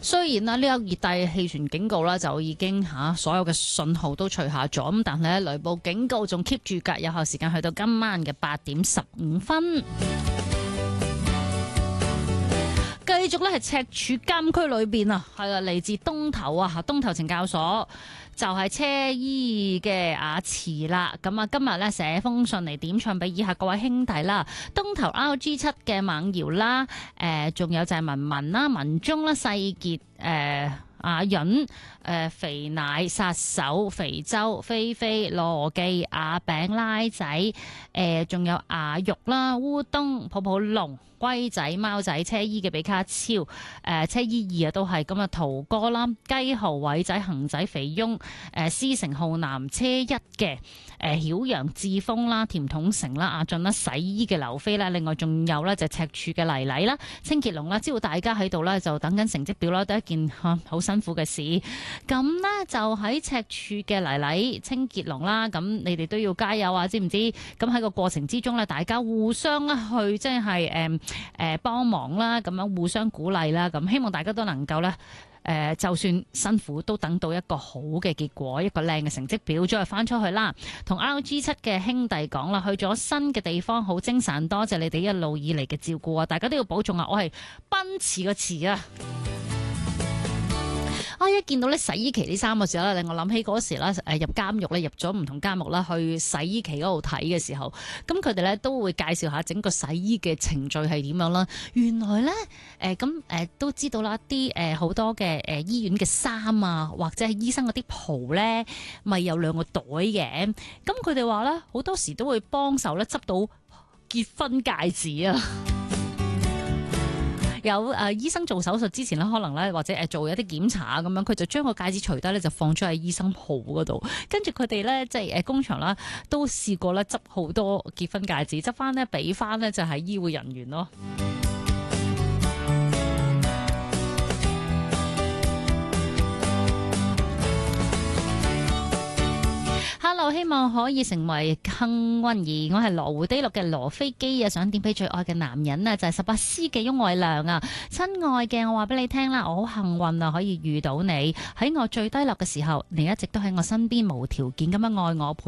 雖然呢個熱帶氣旋警告啦就已經所有嘅信號都除下咗，咁但係咧雷暴警告仲 keep 住㗎，有效時間去到今晚嘅8:15。繼續咧係赤柱監區裏邊啊，係啦，嚟自東頭懲教所就係車衣嘅阿慈啦。咁啊，今日咧寫封信嚟點唱俾以下各位兄弟啦，東頭 RG7 嘅猛瑤啦，仲有就係文文啦、文忠啦、世傑、阿潤、肥奶、殺手、肥周、菲菲、羅記、阿餅、拉仔，仲有阿玉啦、烏冬、泡泡龍、龜仔、貓仔、車衣嘅比卡超，車衣2都係咁啊，陶哥啦、雞豪、偉仔、恒仔、肥翁，思成浩南、車一嘅，曉陽、志峰啦、甜筒城啦、阿俊啦、洗衣嘅劉飛啦，另外仲有咧就赤柱嘅麗麗啦、清潔龍啦，知道大家喺度咧就等緊成績表啦，都係一件好辛苦嘅事。咁呢，就喺赤柱嘅麗麗、清潔龍啦，咁你哋都要加油啊，知唔知？咁喺個過程之中咧，大家互相去即係幫忙啦，咁樣互相鼓勵啦，咁希望大家都能夠咧。就算辛苦都等到一個好嘅結果，一個靚嘅成績表，再翻出去啦。同 RG7 嘅兄弟講啦，去咗新嘅地方好精神，多謝你哋一路以嚟嘅照顧啊！大家都要保重啊！我係奔馳個馳啊！一見到咧洗衣期呢3個字咧，令我諗起嗰時咧入監獄咧，入咗唔同監獄啦，去洗衣期嗰度睇嘅時候，咁佢哋咧都會介紹下整個洗衣嘅程序係點樣啦。原來咧都知道啦，啲好多嘅醫院嘅衫啊，或者係醫生嗰啲袍咧，咪有2個袋嘅。咁佢哋話咧，好多時都會幫手咧執到結婚戒指啊。有醫生做手術之前咧，可能咧或者做一啲檢查咁樣，佢就將個戒指除低咧，就放咗喺醫生袍嗰度。跟住佢哋咧，即係工場啦，都試過咧執好多結婚戒指，執翻咧俾翻咧就係醫護人員咯。Hello， 希望可以成為幸運兒。我係羅湖低綠嘅羅飛機啊，想點俾最愛嘅男人啊，就係18C嘅翁偉良啊，親愛嘅，我話俾你聽啦，我好幸運啊，可以遇到你喺我最低落嘅時候，你一直都喺我身邊，無條件咁樣愛我陪。